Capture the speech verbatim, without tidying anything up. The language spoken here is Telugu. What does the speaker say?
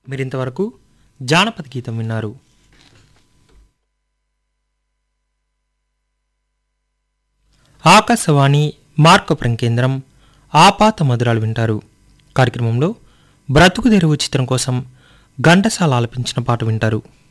మీరింతవరకు జానపద గీతం విన్నారు. ఆకాశవాణి మార్కపురం కేంద్రం ఆపాత మధురాలు వింటారు. కార్యక్రమంలో బ్రతుకు తెరువు చిత్రం కోసం ఘంటసాల ఆలపించిన పాట వింటారు.